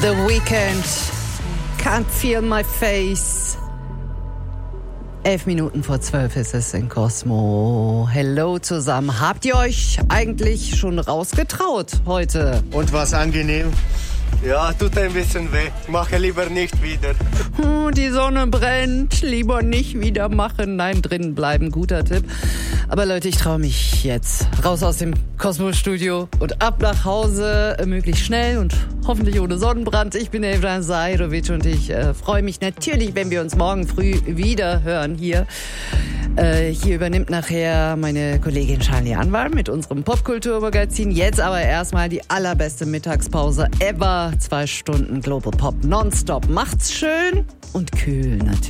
The Weeknd, Can't Feel My Face. 11 Minuten vor 12 ist es in Cosmo. Hello zusammen. Habt ihr euch eigentlich schon rausgetraut heute? Und was angenehm? Ja, tut ein bisschen weh. Mache lieber nicht wieder. Die Sonne brennt. Lieber nicht wieder machen. Nein, drinnen bleiben. Guter Tipp. Aber Leute, ich traue mich jetzt raus aus dem Cosmo-Studio und ab nach Hause, möglichst schnell und hoffentlich ohne Sonnenbrand. Ich bin Evžen Zahirović und ich freue mich natürlich, wenn wir uns morgen früh wieder hören hier. Hier übernimmt nachher meine Kollegin Charlie Anwar mit unserem Popkulturmagazin. Jetzt aber erstmal die allerbeste Mittagspause ever. 2 Stunden Global Pop nonstop. Macht's schön und kühl natürlich.